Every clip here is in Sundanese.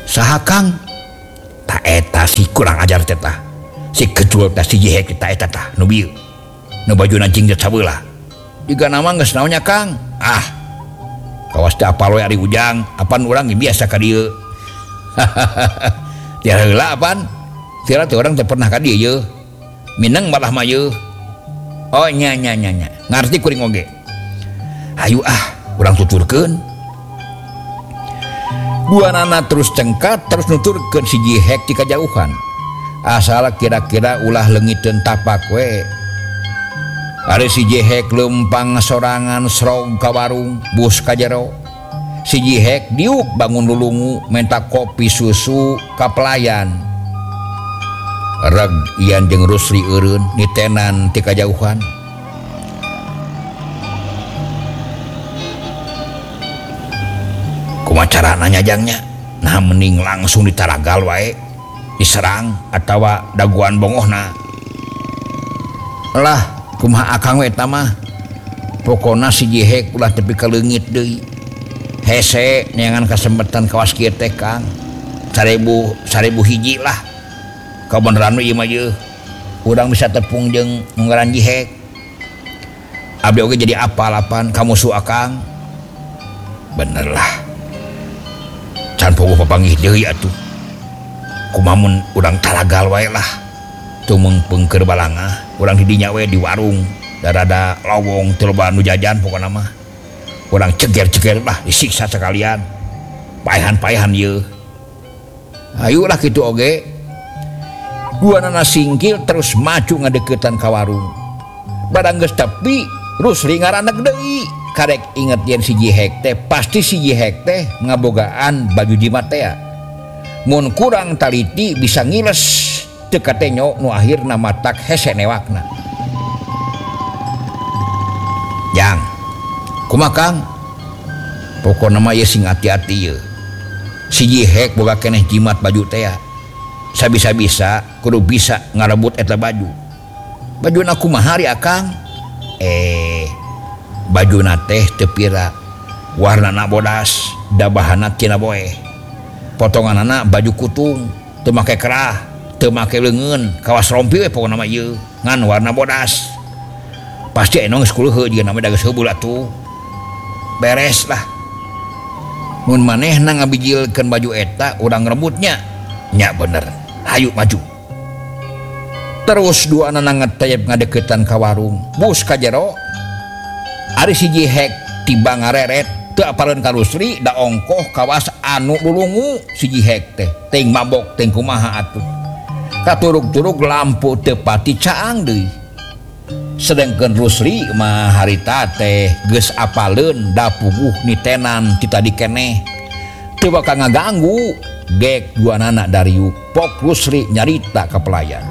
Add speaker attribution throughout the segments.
Speaker 1: saha Kang tak eta si kurang ajar teh si kecul teh si jihek kita eta tah nu bieu nu bajuna jingjat sabeula jiga nama geus naonnya Kang kawas teh apal we ari Ujang apan urang biasa ka dieu tiar heula apan tiara teh urang teh pernah ka dieu ye mineng malah mah ye oh nya ngarti kuring oge ayo urang tuturkeun dua nana terus cengkat terus nuturkeun si jihek di kajauhan asal kira-kira ulah leungiteun tapak we ari si jihek lempang sorangan srog ka warung bus ka jero si jihek diuk bangun lulungu minta kopi susu ka pelayan reg ian jeung Rusli eureun nitenan ti kajauhan kumaha carana nyajangnya nah mending langsung ditaragal wae diserang atawa daguan bongohna lah kumaha akang we eta mah pokona si jihek ulah tepi ka leungit deui hese neangan kasempetan kawas kieu teh Kang 1000 hiji lah kabeneran ieu mah yeuh urang bisa tepung jeung ngaran jihek abdi oge jadi apal-apan ka musuh akang bener lah can pogo papanggih deui atuh kumaha mun urang talagal wae lah tumeng pengker balanga urang di dinya we di warung darada lowong teu loba nu jajan pokona mah urang ceger-ceger lah disiksa sekalian paehan-paehan yeuh ayolah kitu oge dua nana singkil terus maju ngadeuketan ka warung barang geus tepi Rusli ngaranek deui karek inget yen si jihek teh pasti si jihek teh ngabogaan baju jimat teh mun kurang taliti bisa ngiles teu katenyo nu akhirna matak hese newakna Jang kumaha Kang pokona mah ye sing hati-hati ye si jihek boga keneh jimat baju teh sabisa-bisa kudu bisa ngarebut eta bajuna kumaha ari Akang bajuna teh teu pira warnana bodas da bahanna tina boe potonganana baju kutung teu make kerah teu make leungeun kawas rompi we pokona mah ieu ngan warna bodas pasti enong geus kuleuh jiga nama da geus heubeul atuh beres lah mun manehna ngabijilkeun baju eta urang rebutnya nya bener hayu maju terus dua anak ngetep ngadeuketan ka warung bus ka jero ari si jihek tiba ngareret teu apaleun ka Rusli da ongkoh kawas anu lulungu si jihek teh teuing mabok teuing kumaha atuh katurug-turug lampu teu pati caang deui sedengkeun Rusli mah harita teh geus apaleun da puguh nitenan ti tadi keneh teu bakal ngaganggu gek dua anak dari pok Rusli nyarita ka pelayan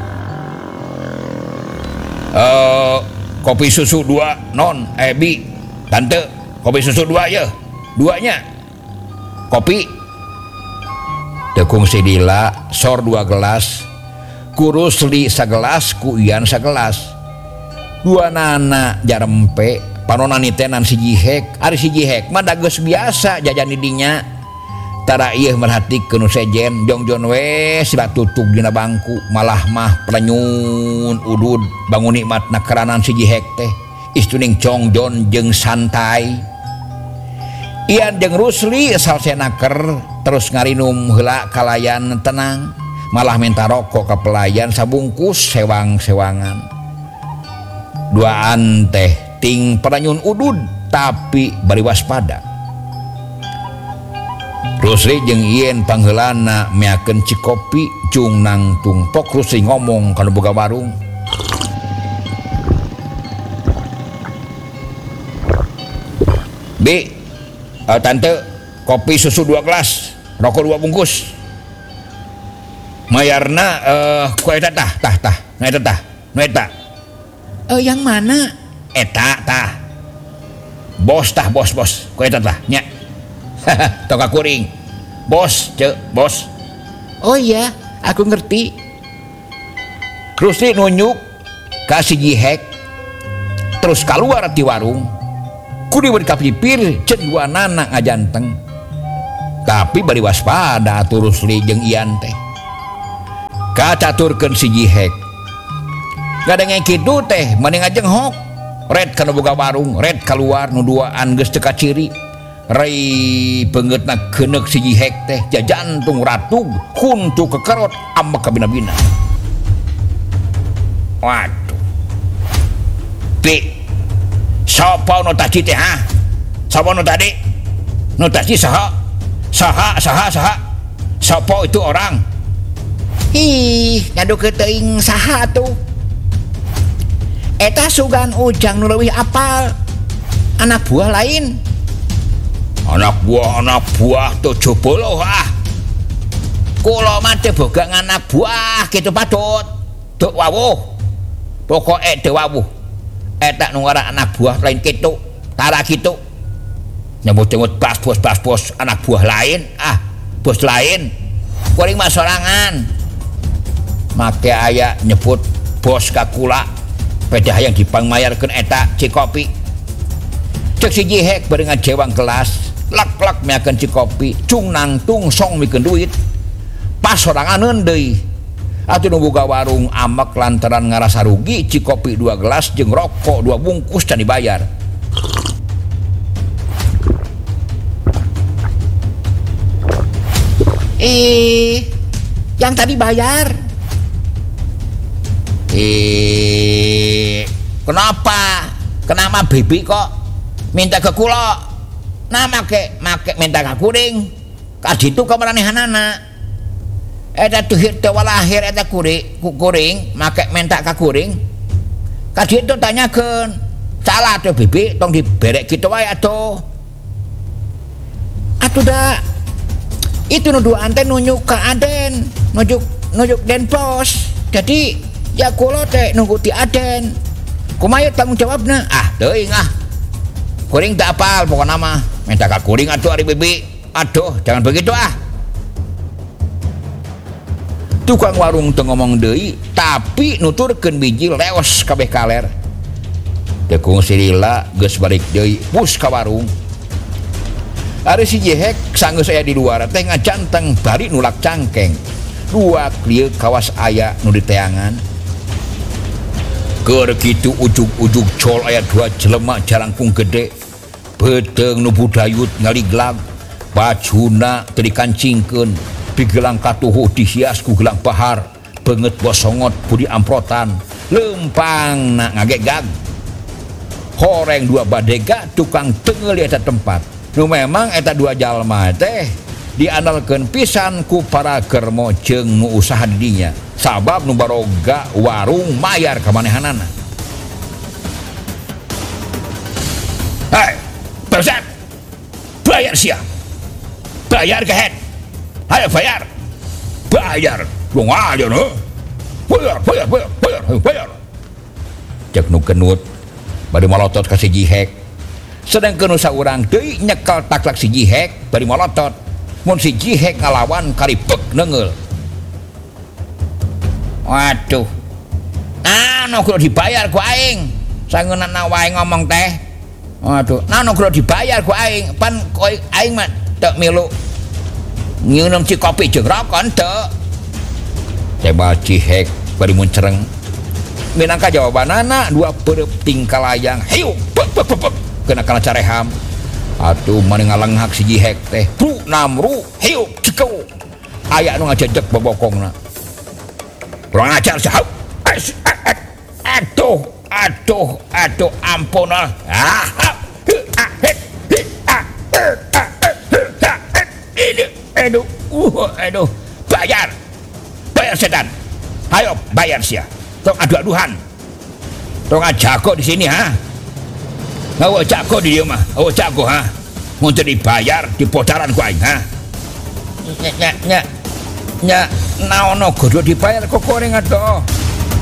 Speaker 1: kopi susu 2 non bi tante kopi susu 2 ya 2-nya kopi tekung si Dila sor 2 gelas ku Rusli sagelas ku Ian sagelas dua nana jarempe panona nitenan si jihek ari si jihek mah da geus biasa jajan di dinya tara ieu merhatikeun nu sejen jongjon we sila tutug dina bangku malah mah prenyun udud bangun nikmatna keranan si jihek teh istuning jongjon jeung santai Ian jeung Rusli salsenaker terus ngarinum heula kalayan tenang malah minta rokok ka pelayan sabungkus sewang-sewangan duaan teh ting prenyun udud tapi bari waspada Rusli jeung Ian pangheulana meakeun cikopi cung nangtung pok Rusli ngomong kana boga warung Bi tante kopi susu 2 gelas rokok 2 bungkus mayarna ku eta tah nah eta tah nu eta yang mana eta tah bos ku eta tah nya toka kuring bos bos oh iya aku ngerti Rusli nunjuk ka si jihek terus keluar ti warung ku diberi kapipir ceun dua nana ngajanteng tapi bari waspada terus li jeung ian teh kacaturkeun si Jihek gadenge kitu teh mending ngajenghok red kana boga warung red keluar nu duaan geus teu kaciri rai beungeutna keuneuk si Jihek teh jajantung ratug huntu kekerot ambek ka bina-bina. Waduh pi sapa nu tadi teh ha sapa nu tadi saha sapa itu orang ngaduk teuing saha tuh eta sugan ujang nu leuwih apal anak buah lain anak buah tuh jebolo kula mah teh boga anak buah kitu patut teu wawuh pokoke teu wawuh eta nu ngaran anak buah lain kitu tara kitu nyebut-nyebut bos anak buah lain bos lain kuring mah sorangan make aya nyebut bos ka kula peda hayang dipangmayarkeun eta Cikopi cek si Jihek bari ngajewang kelas lak-lak meakeun Cikopi cung nangtung song mikeun duit pas soranganeun deui atuh nu boga warung amek lantaran ngarasa rugi Cikopi 2 gelas jeung rokok 2 bungkus can dibayar. Yang tadi bayar. Kenapa bibi kok minta ke kula? Nah make minta ka kuring. Ka ditu ka maranehanana. Eta tuhir teu walahir eta kuring make minta ka kuring. Ka ditu tanyakeun, salah tuh bibi tong diberek kitu wae atuh. Atuh da itu nuduhan teh nunjuk ke Aden nunjuk Den Pos jadi ya kula teh nunggu di Aden kumaha tanggung jawabna teuing kuring tak apal pokokna mah minta ka kuring atuh ari bibi aduh jangan begitu tukang warung teu ngomong deui tapi nuturkeun biji leos kabeh kaler tekung silila geus balik deui pus ka warung. Ari si Jihek sanggeus aya di luar teh ngajanteng bari nulak cangkeng. 2 klieu kawas aya nu diteangan. Keur kitu ujug-ujug col aya 2 jelema jarangkung gede. Beteung nu budayut ngaliglag, bajuna teu dikancingkeun, pigelang katuhuh dihias ku gelang bahar, beungeut bosongot budi amprotan, leumpangna ngagegag. Horeng 2 badega tukang teungeul di eta tempat. Nu memang eta 2 jalma teh diandalkeun pisan ku para germo jeung nu usaha di dinya sabab nu baroga warung mayar ka manehanana. Hei, Barusan bayar sia. Bayar kehet. Ayo bayar. Dong aja no. Bayar. Cek nu kenut bari malotot ka si Jihek. Sedangkan usaha urang deui nyekel taklak si Jihek bari molotot mun si Jihek ngalawan karipek neungeul. Waduh anu kudu dibayar ku aing sangeunana wae ngomong teh. Waduh anu kudu dibayar ku aing pan aing mah teu milu ngieuneum Cikopi jeung rokok teu. Coba Jihek bari mun cereng minangka jawabanana 2 peureup tingkah layang hiu kena careham atuh mani ngalenghak si Jihek teh ru namru hiup cikau aya nu ngajejek bobokongna kurang ajar sahau aduh ampun aduh bayar setan ayo bayar sia tong adu-aduhan tong ajago di sini Awak jago di dia mah, awak jago mau dibayar di podaran ku aing nya naono kudu dibayar kok koreng atuh.